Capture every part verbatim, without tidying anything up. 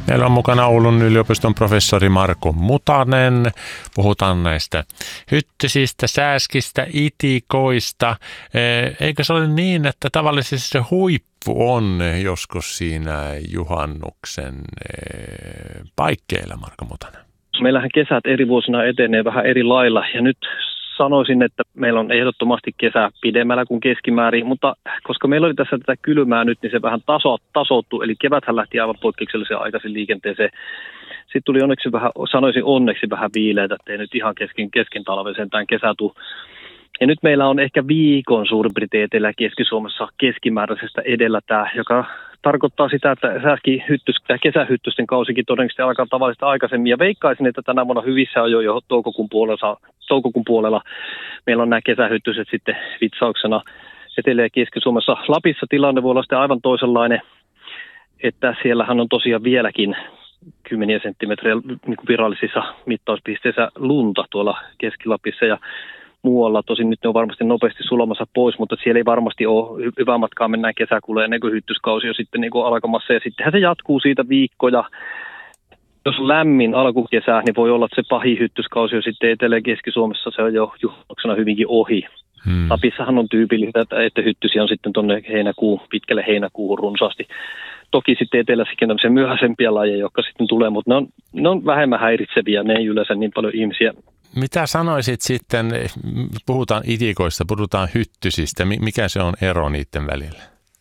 Meillä on mukana Oulun yliopiston professori Marko Mutanen. Puhutaan näistä hyttysistä, sääskistä, itikoista. Eikö se ole niin, että tavallisesti se huippu on joskus siinä juhannuksen paikkeilla, Marko Mutanen? Meillähän kesät eri vuosina etenee vähän eri lailla ja nyt sanoisin, että meillä on ehdottomasti kesä pidemmällä kuin keskimäärin, mutta koska meillä oli tässä tätä kylmää nyt, niin se vähän taso, tasoittu, eli keväthän lähti aivan poikkeuksellisen aikaisin liikenteeseen. Sitten tuli onneksi vähän, sanoisin onneksi vähän viileitä, ettei nyt ihan kesken, kesken talven sentään kesä tule. Ja nyt meillä on ehkä viikon suurin piirtein etelä Keski-Suomessa keskimääräisestä edellä tämä, joka tarkoittaa sitä, että sääskihyttys, tämä kesähyttysten kausikin todennäköisesti alkaa tavallista aikaisemmin. Ja veikkaisin, että tänä vuonna hyvissä on jo, jo toukokuun, puolella, toukokuun puolella. Meillä on nämä kesähyttyset sitten vitsauksena etelä- ja Keski-Suomessa. Lapissa tilanne voi olla sitten aivan toisenlainen, että siellähän on tosiaan vieläkin kymmeniä senttimetriä niin kuin virallisissa mittauspisteissä lunta tuolla Keski-Lapissa ja muualla. Tosin nyt ne on varmasti nopeasti sulamassa pois, mutta siellä ei varmasti ole hyvää matkaa mennään kesäkuulle ennen kuin hyttyskausi on sitten niin kuin alkamassa. Ja sittenhän se jatkuu siitä viikkoja. Jos on lämmin alkukesä, niin voi olla, että se pahin hyttyskausi on sitten Etelä- ja Keski-Suomessa. Se on jo juhannuksena hyvinkin ohi. Hmm. Lapissahan on tyypillistä, että hyttysiä on sitten tuonne heinäkuun, pitkälle heinäkuuhun runsaasti. Toki sitten etelässäkin tämmöisiä myöhäisempiä lajeja, jotka sitten tulee, mutta ne on, ne on vähemmän häiritseviä. Ne ei yleensä niin paljon ihmisiä. Mitä sanoisit sitten, puhutaan itikoista, puhutaan hyttysistä, mikä se on ero niiden välillä?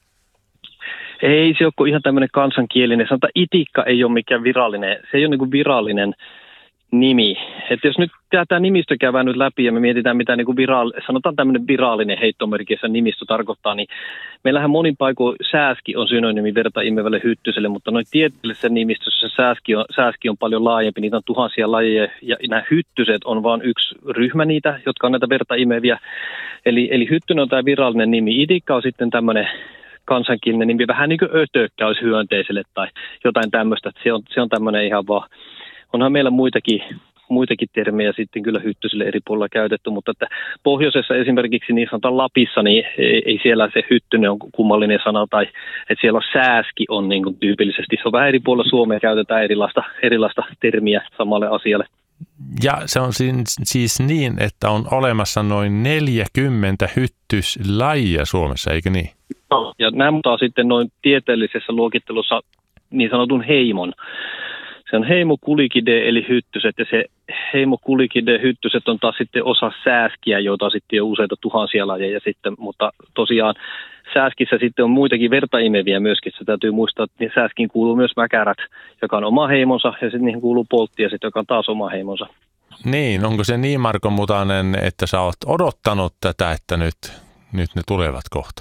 Ei se ole ihan tämmöinen kansankielinen. Sanotaan, itikka ei ole mikään virallinen, se ei ole niin kuin virallinen nimi. Että jos nyt tämä nimistö käydään nyt läpi ja me mietitään, mitä niin kuin viraal- sanotaan tämmöinen virallinen heittomerkissä nimistö tarkoittaa, niin meillähän monin paikoin sääski on synonyymi verta imevälle hyttyselle, mutta noin tieteellisessä nimistössä sääski on, sääski on paljon laajempi, niitä on tuhansia lajeja ja nämä hyttyset on vain yksi ryhmä niitä, jotka on näitä verta imeviä. Eli, eli hyttynen on tämä virallinen nimi, itikka on sitten tämmöinen kansankielinen nimi, vähän niin kuin ötökkä hyönteiselle tai jotain tämmöistä, se on, se on tämmöinen ihan vaan. Onhan meillä muitakin, muitakin termejä sitten kyllä hyttysille eri puolilla käytetty, mutta että pohjoisessa esimerkiksi niin sanotaan Lapissa, niin ei, ei siellä se hyttynen on kummallinen sana, tai että siellä on sääski on niin kuin tyypillisesti. Se on vähän eri puolilla Suomea, käytetään erilaista, erilaista termiä samalle asialle. Ja se on siis niin, että on olemassa noin neljäkymmentä hyttyslajia Suomessa, eikö niin? Ja nämä muuttaa sitten noin tieteellisessä luokittelussa niin sanotun heimon. Se on heimokulikide eli hyttyset ja se heimokulikide hyttyset on taas sitten osa sääskiä, joita sitten on useita tuhansia lajeja sitten, mutta tosiaan sääskissä sitten on muitakin vertaimeviä myöskin. Se täytyy muistaa, että sääskiin kuuluu myös mäkärät, joka on oma heimonsa ja sitten niihin kuuluu polttia, joka on taas oma heimonsa. Niin, onko se niin Marko Mutanen, että sä oot odottanut tätä, että nyt, nyt ne tulevat kohta?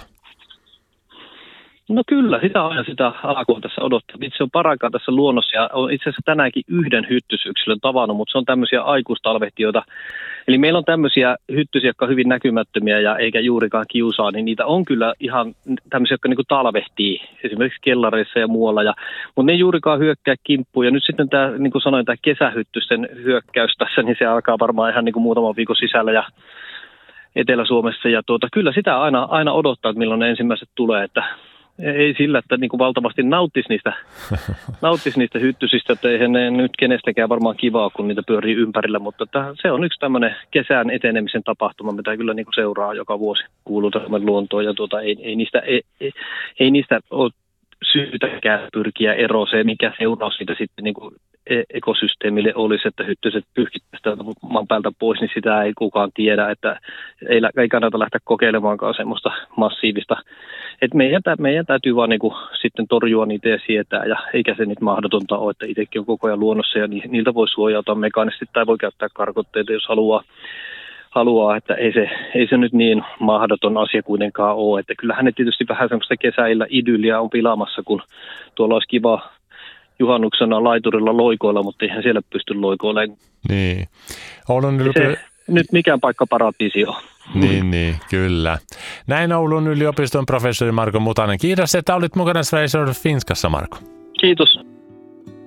No kyllä, sitä aina sitä alkua tässä odottaa. Itse on paraikaa tässä luonnossa ja on itse asiassa tänäänkin yhden hyttysyksilön tavannut, mutta se on tämmöisiä aikuistalvehtijoita. Eli meillä on tämmöisiä hyttysiä, jotka on hyvin näkymättömiä ja eikä juurikaan kiusaa, niin niitä on kyllä ihan tämmöisiä, jotka niinku talvehtii esimerkiksi kellareissa ja muualla. Ja, mutta ne ei juurikaan hyökkää kimppuun. Ja nyt sitten tämä, niin kuin sanoin, tämä kesähyttysten hyökkäys tässä, niin se alkaa varmaan ihan niin kuin muutaman viikon sisällä ja Etelä-Suomessa. Ja tuota, kyllä sitä aina, aina odottaa, että milloin ne ensimmäiset tulee, että ei sillä, että niin kuin valtavasti nauttisi niistä, nauttisi niistä hyttysistä, että eihän ne nyt kenestäkään varmaan kivaa, kun niitä pyörii ympärillä, mutta se on yksi tämmöinen kesän etenemisen tapahtuma, mitä kyllä niin kuin seuraa joka vuosi, kuuluu tämmöinen luontoon, ja tuota, ei, ei, niistä, ei, ei, ei niistä ole syytäkään pyrkiä eroon se, mikä seuraus siitä sitten niin kuin ekosysteemille olisi, että hyttyset pyyhkittävät maan päältä pois, niin sitä ei kukaan tiedä, että ei, ei kannata lähteä kokeilemaankaan semmoista massiivista. Et meidän, meidän täytyy vaan niinku sitten torjua niitä ja sietää, ja eikä se nyt mahdotonta ole, että itsekin on koko ajan luonnossa, ja niiltä voi suojautua mekaanisesti tai voi käyttää karkotteita, jos haluaa. haluaa, että ei se, ei se nyt niin mahdoton asia kuitenkaan ole. Että kyllähän ne tietysti vähän semmoista kesäillä idylliä on pilaamassa, kun tuolla olisi kiva juhannuksena laiturilla loikoilla, mutta eihän siellä pysty loikoilemaan. Niin. Oulun yliopi... Nyt mikään paikka paratiisi on. Niin, niin, kyllä. Näin Oulun yliopiston professori Marko Mutanen. Kiitos, että olit mukana Sveriges Finskassa, Marko. Kiitos.